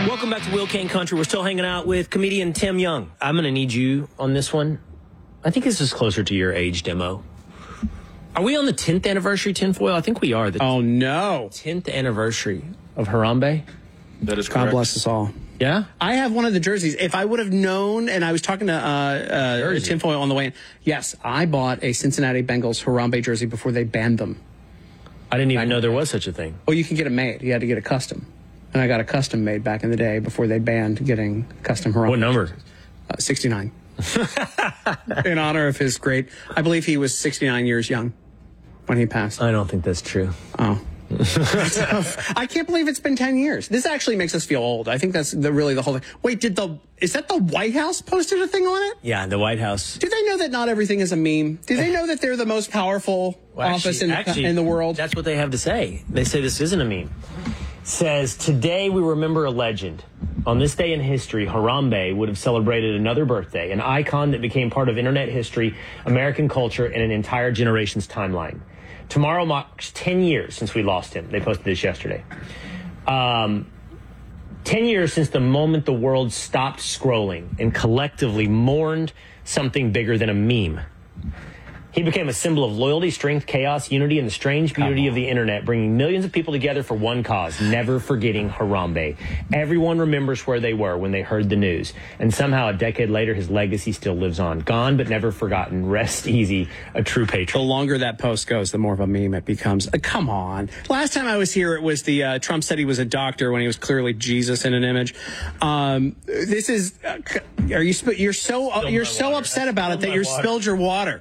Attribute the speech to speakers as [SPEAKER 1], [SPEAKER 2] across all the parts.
[SPEAKER 1] Welcome back to Will Kane Country. We're still hanging out with comedian Tim Young. I'm going to need you on this one. I think this is closer to your age, Demo. Are we on the 10th anniversary tinfoil? I think we are.
[SPEAKER 2] Oh, no.
[SPEAKER 1] 10th anniversary of Harambe.
[SPEAKER 3] That is correct.
[SPEAKER 2] God bless us all.
[SPEAKER 1] Yeah?
[SPEAKER 2] I have one of the jerseys. If I would have known, and I was talking to tinfoil on the way in, yes, I bought a Cincinnati Bengals Harambe jersey before they banned them.
[SPEAKER 1] I didn't even know there was such a thing.
[SPEAKER 2] Well, you can get it made. You had to get a custom. And I got a custom made back in the day before they banned getting custom Harambe.
[SPEAKER 1] What number?
[SPEAKER 2] 69. In honor of his great, I believe he was 69 years young when he passed.
[SPEAKER 1] I don't think that's true.
[SPEAKER 2] Oh. I can't believe it's been 10 years. This actually makes us feel old. I think that's really the whole thing. Wait, is that the White House posted a thing on it?
[SPEAKER 1] Yeah, the White House.
[SPEAKER 2] Do they know that not everything is a meme? Do they know that they're the most powerful office in the world?
[SPEAKER 1] That's what they have to say. They say this isn't a meme. Says, today we remember a legend. On this day in history, Harambe would have celebrated another birthday, an icon that became part of internet history, American culture, and an entire generation's timeline. Tomorrow marks 10 years since we lost him. They posted this yesterday. 10 years since the moment the world stopped scrolling and collectively mourned something bigger than a meme. He became a symbol of loyalty, strength, chaos, unity, and the strange beauty of the internet, bringing millions of people together for one cause, never forgetting Harambe. Everyone remembers where they were when they heard the news. And somehow a decade later, his legacy still lives on. Gone but never forgotten. Rest easy, a true patriot.
[SPEAKER 2] The longer that post goes, the more of a meme it becomes. Come on. Last time I was here, it was the Trump said he was a doctor when he was clearly Jesus in an image. This is, you're so upset about it that you spilled your water.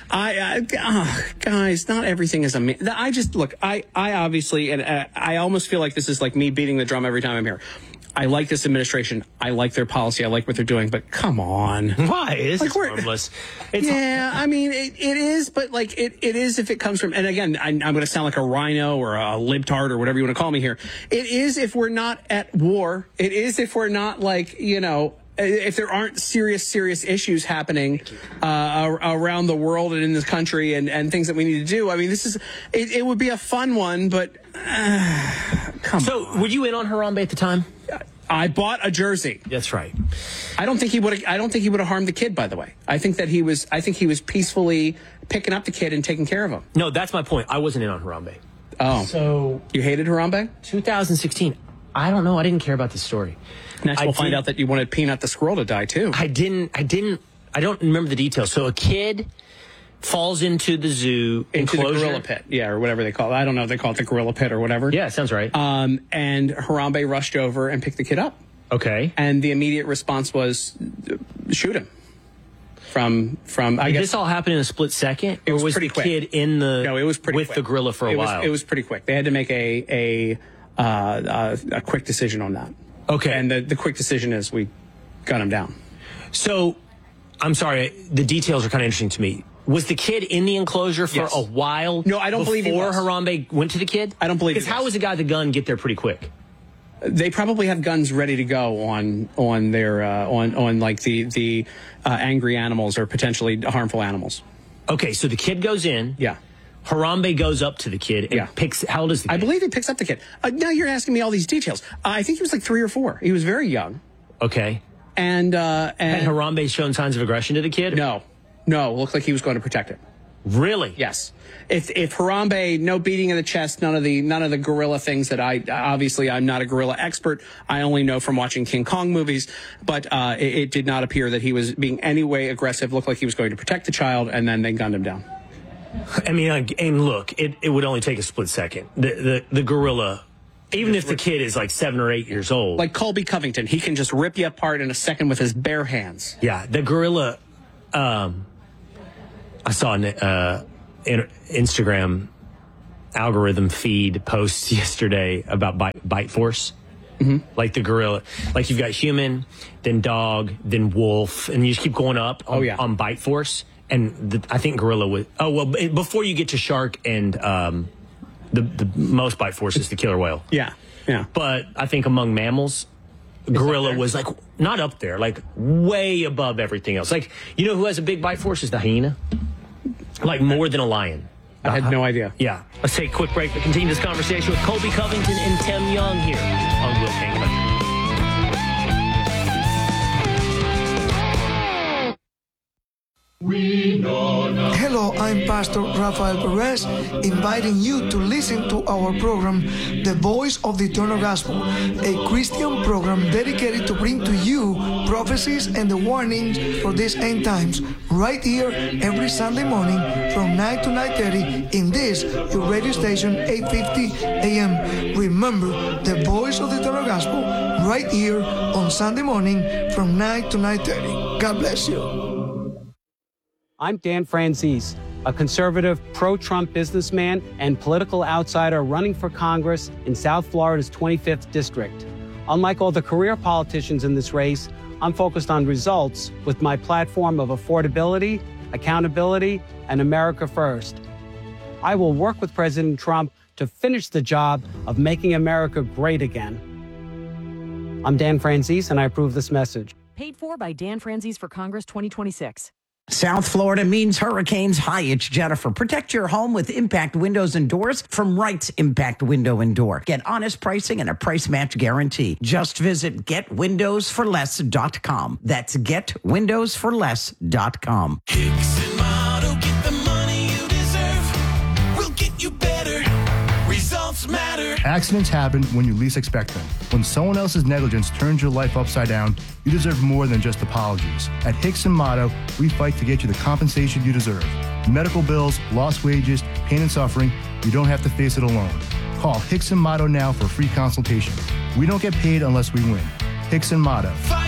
[SPEAKER 2] Guys, not everything is a meme. I obviously, and I almost feel like this is like me beating the drum every time I'm here. I like this administration. I like their policy. I like what they're doing, but come on.
[SPEAKER 1] Why? This is harmless.
[SPEAKER 2] I mean, it is, but like it is if it comes from, and again, I'm going to sound like a rhino or a libtard or whatever you want to call me here. It is if we're not at war. It is if we're not like, if there aren't serious issues happening around the world and in this country and things that we need to do. I mean, it would be a fun one, but come on.
[SPEAKER 1] So, were you in on Harambe at the time?
[SPEAKER 2] I bought a jersey.
[SPEAKER 1] That's right.
[SPEAKER 2] I don't think he would have harmed the kid, by the way. I think he was peacefully picking up the kid and taking care of him.
[SPEAKER 1] No, that's my point. I wasn't in on Harambe.
[SPEAKER 2] Oh.
[SPEAKER 1] So,
[SPEAKER 2] you hated Harambe?
[SPEAKER 1] 2016. I don't know. I didn't care about the story.
[SPEAKER 2] Next, we'll find out that you wanted Peanut the squirrel to die, too.
[SPEAKER 1] I don't remember the details. So a kid falls into the zoo
[SPEAKER 2] into
[SPEAKER 1] enclosure.
[SPEAKER 2] The gorilla pit. Yeah, or whatever they call it. I don't know if they call it the gorilla pit or whatever.
[SPEAKER 1] Yeah, sounds right.
[SPEAKER 2] And Harambe rushed over and picked the kid up.
[SPEAKER 1] Okay.
[SPEAKER 2] And the immediate response was shoot him. I guess
[SPEAKER 1] this all happened in a split second?
[SPEAKER 2] It was
[SPEAKER 1] or was
[SPEAKER 2] pretty
[SPEAKER 1] the
[SPEAKER 2] quick.
[SPEAKER 1] Kid in the
[SPEAKER 2] No, it was pretty
[SPEAKER 1] with
[SPEAKER 2] quick.
[SPEAKER 1] the gorilla for a while?
[SPEAKER 2] It was pretty quick. They had to make a quick decision on that.
[SPEAKER 1] Okay.
[SPEAKER 2] And the quick decision is we gun him down.
[SPEAKER 1] So, I'm sorry, the details are kind of interesting to me. Was the kid in the enclosure for a while?
[SPEAKER 2] No, I don't believe he was.
[SPEAKER 1] Before Harambe went to the kid?
[SPEAKER 2] I don't believe he was.
[SPEAKER 1] Because how was the guy with the gun get there pretty quick?
[SPEAKER 2] They probably have guns ready to go on like the angry animals or potentially harmful animals.
[SPEAKER 1] Okay, so the kid goes in.
[SPEAKER 2] Yeah.
[SPEAKER 1] Harambe goes up to the kid and picks. How old is the kid?
[SPEAKER 2] I believe he picks up the kid. Now you're asking me all these details. I think he was like 3 or 4. He was very young.
[SPEAKER 1] Okay.
[SPEAKER 2] And
[SPEAKER 1] had Harambe shown signs of aggression to the kid?
[SPEAKER 2] No. Looked like he was going to protect it.
[SPEAKER 1] Really?
[SPEAKER 2] Yes. If Harambe, no beating in the chest, none of the gorilla things that I'm not a gorilla expert. I only know from watching King Kong movies, but it did not appear that he was being any way aggressive. Looked like he was going to protect the child, and then they gunned him down.
[SPEAKER 1] I mean, and look, it would only take a split second. The gorilla, even if the kid is like 7 or 8 years old.
[SPEAKER 2] Like Colby Covington, he can just rip you apart in a second with his bare hands.
[SPEAKER 1] Yeah, the gorilla, I saw an Instagram algorithm feed post yesterday about Bite Force. Mm-hmm. Like the gorilla, like you've got human, then dog, then wolf, and you just keep going up on Bite Force. And I think gorilla was, before you get to shark and the most bite force is the killer whale.
[SPEAKER 2] Yeah.
[SPEAKER 1] But I think among mammals, gorilla was like not up there, like way above everything else. Like, you know who has a big bite force is the hyena? Like more than a lion.
[SPEAKER 2] I had no idea.
[SPEAKER 1] Yeah. Let's take a quick break, but continue this conversation with Colby Covington and Tim Young here on Will Kane Country.
[SPEAKER 3] Hello, I'm Pastor Rafael Perez, inviting you to listen to our program, The Voice of the Eternal Gospel, a Christian program dedicated to bring to you prophecies and the warnings for these end times, right here every Sunday morning from 9 to 9:30 in this, your radio station, 850 AM. Remember, The Voice of the Eternal Gospel, right here on Sunday morning from 9 to 9:30. God bless you.
[SPEAKER 4] I'm Dan Franzese, a conservative, pro-Trump businessman and political outsider running for Congress in South Florida's 25th district. Unlike all the career politicians in this race, I'm focused on results with my platform of affordability, accountability, and America first. I will work with President Trump to finish the job of making America great again. I'm Dan Franzese, and I approve this message.
[SPEAKER 5] Paid for by Dan Franzese for Congress 2026.
[SPEAKER 6] South Florida means hurricanes. Hi, it's Jennifer. Protect your home with Impact Windows and Doors from Wright's Impact Window and Door. Get honest pricing and a price match guarantee. Just visit getwindowsforless.com. That's getwindowsforless.com.
[SPEAKER 7] Hicks and Motto, get the money you deserve. We'll get you better. Results matter.
[SPEAKER 8] Accidents happen when you least expect them. When someone else's negligence turns your life upside down, you deserve more than just apologies. At Hicks and Motto, we fight to get you the compensation you deserve. Medical bills, lost wages, pain and suffering, you don't have to face it alone. Call Hicks and Motto now for a free consultation. We don't get paid unless we win. Hicks and Motto.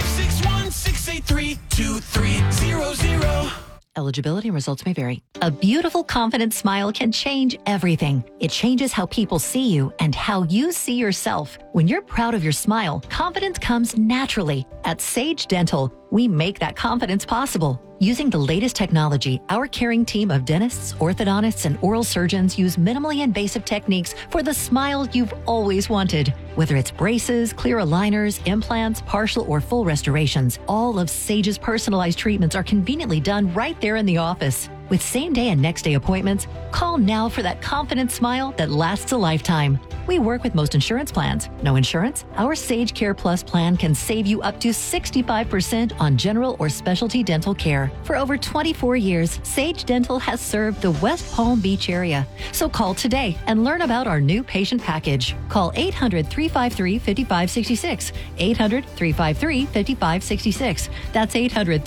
[SPEAKER 7] 561-683-2300.
[SPEAKER 5] Eligibility and results may vary.
[SPEAKER 9] A beautiful, confident smile can change everything. It changes how people see you and how you see yourself. When you're proud of your smile, confidence comes naturally. At Sage Dental, we make that confidence possible. Using the latest technology, our caring team of dentists, orthodontists, and oral surgeons use minimally invasive techniques for the smile you've always wanted. Whether it's braces, clear aligners, implants, partial or full restorations, all of Sage's personalized treatments are conveniently done right there in the office. With same-day and next-day appointments, call now for that confident smile that lasts a lifetime. We work with most insurance plans. No insurance? Our Sage Care Plus plan can save you up to 65% on general or specialty dental care. For over 24 years, Sage Dental has served the West Palm Beach area. So call today and learn about our new patient package. Call 800-353-5566. 800-353-5566. That's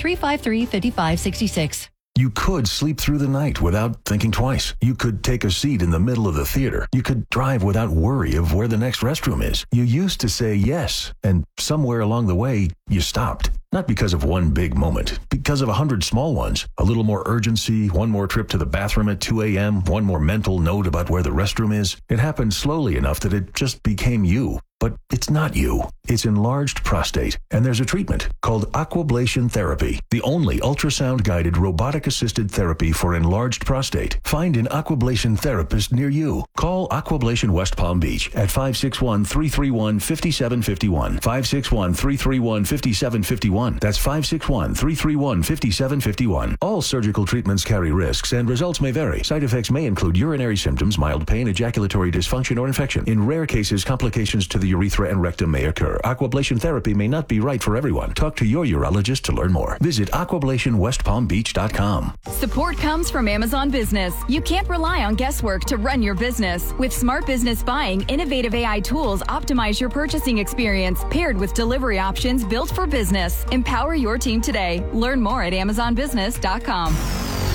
[SPEAKER 9] 800-353-5566.
[SPEAKER 10] You could sleep through the night without thinking twice. You could take a seat in the middle of the theater. You could drive without worry of where the next restroom is. You used to say yes, and somewhere along the way, you stopped. Not because of one big moment, because of 100 small ones. A little more urgency, one more trip to the bathroom at 2 a.m., one more mental note about where the restroom is. It happened slowly enough that it just became you. But it's not you. It's enlarged prostate, and there's a treatment called Aquablation Therapy, the only ultrasound-guided robotic-assisted therapy for enlarged prostate. Find an Aquablation therapist near you. Call Aquablation West Palm Beach at 561-331-5751. 561-331-5751. That's 561-331-5751. All surgical treatments carry risks, and results may vary. Side effects may include urinary symptoms, mild pain, ejaculatory dysfunction, or infection. In rare cases, complications to the urethra and rectum may occur. Aquablation therapy may not be right for everyone. Talk to your urologist to learn more. Visit aquablationwestpalmbeach.com.
[SPEAKER 11] Support comes from Amazon Business. You can't rely on guesswork to run your business. With Smart Business Buying, innovative AI tools optimize your purchasing experience, paired with delivery options built for business. Empower your team today. Learn more at amazonbusiness.com.